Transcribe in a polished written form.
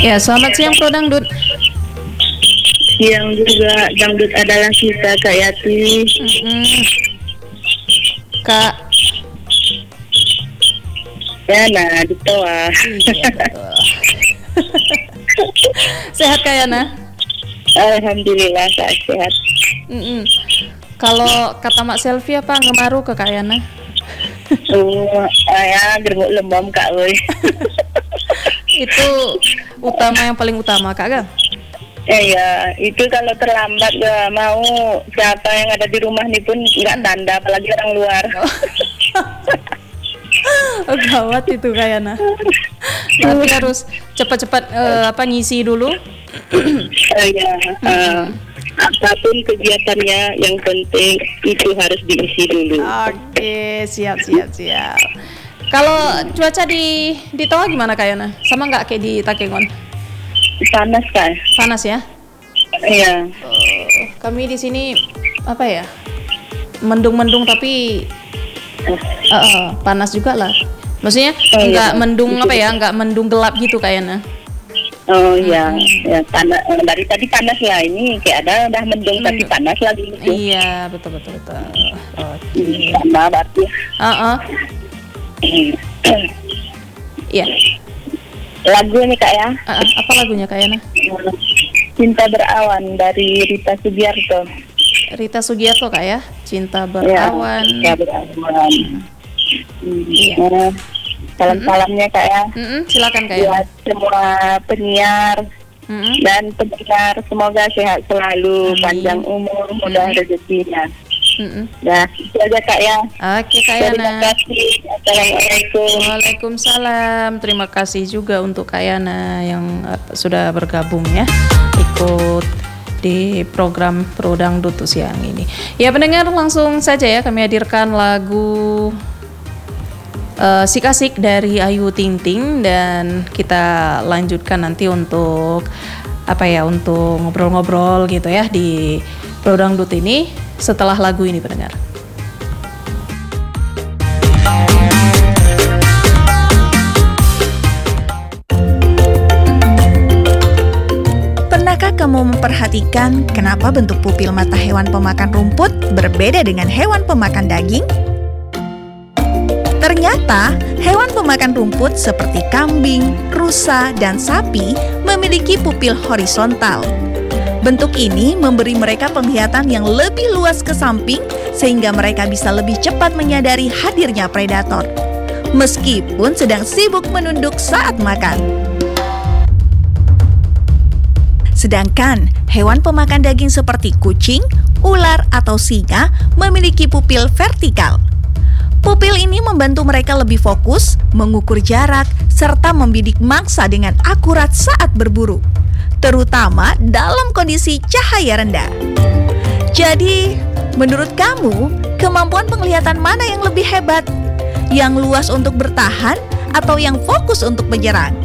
Ya, selamat siang Pro Dangdut. Yang juga dangdut adalah kita Kak Yati. Kak. Ya, nah di toa. Iya, betul. Sehat Kak Yana? Alhamdulillah Kak sehat. Kalau kata Mak Selvi apa ngemaru ke Kak Yana? Ya geremuk lembam Kak woy. Itu yang paling utama Kak kan? Ya, itu kalau terlambat gak mau siapa yang ada di rumah nih pun nggak tanda, apalagi orang luar. Oh, gawat itu Kak Yana. Tapi harus cepat-cepat ngisi dulu. Apapun kegiatannya yang penting itu harus diisi dulu. Oke, siap. Kalau cuaca di Toa gimana Kak Yana? Sama nggak kayak di Takengon? Panas Kak. Panas ya? Iya. Kami di sini apa ya? Mendung-mendung tapi panas juga lah. Maksudnya nggak mendung apa ya? Nggak mendung gelap gitu kayaknya. Oh iya, ya panas. Dari tadi panas lah, ini kayak ada udah mendung tapi panas lagi gitu. Iya, betul. Oke. Sama berarti. Iya. Lagu nih Kak ya. Apa lagunya Kak Yana? Cinta Berawan dari Rita Sugiarto. Rita Sugiarto Kak ya? Cinta Berawan. Ya, Berawan. Salam-salamnya Kak ya. Silakan Kak ya. Buat semua penyiar dan pendengar, semoga sehat selalu, panjang umur, mudah rezekinya. Nah, itu aja Kak ya. Oke Kak Yana. Terima kasih. Assalamualaikum. Waalaikumsalam. Terima kasih juga untuk Kak Yana yang sudah bergabung ya, ikut di program Pro Dangdut siang ini. Ya pendengar, langsung saja ya kami hadirkan lagu Sik-Asik dari Ayu Ting Ting, dan kita lanjutkan nanti untuk untuk ngobrol-ngobrol gitu ya di Pro Dangdut ini setelah lagu ini pendengar. Pernahkah kamu memperhatikan kenapa bentuk pupil mata hewan pemakan rumput berbeda dengan hewan pemakan daging? Ternyata, hewan pemakan rumput seperti kambing, rusa, dan sapi memiliki pupil horizontal. Bentuk ini memberi mereka penglihatan yang lebih luas ke samping sehingga mereka bisa lebih cepat menyadari hadirnya predator, meskipun sedang sibuk menunduk saat makan. Sedangkan hewan pemakan daging seperti kucing, ular, atau singa memiliki pupil vertikal. Pupil ini membantu mereka lebih fokus, mengukur jarak, serta membidik mangsa dengan akurat saat berburu, terutama dalam kondisi cahaya rendah. Jadi, menurut kamu, kemampuan penglihatan mana yang lebih hebat? Yang luas untuk bertahan atau yang fokus untuk menyerang?